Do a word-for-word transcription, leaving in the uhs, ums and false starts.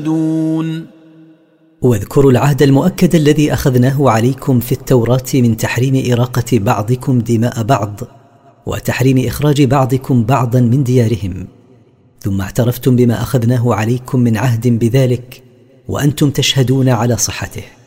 واذكروا العهد المؤكد الذي أخذناه عليكم في التوراة من تحريم إراقة بعضكم دماء بعض وتحريم إخراج بعضكم بعضا من ديارهم، ثم اعترفتم بما أخذناه عليكم من عهد بذلك وأنتم تشهدون على صحته.